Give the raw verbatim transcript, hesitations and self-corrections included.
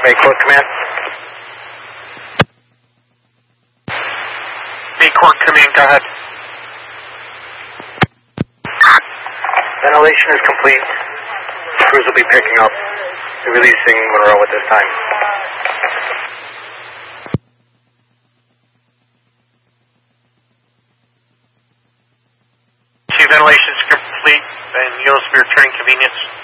May Court Command. May Court Command, go ahead. Ventilation is complete. Crews will be picking up and releasing Monroe at this time. Chief, ventilation is complete and you'll be returning convenience.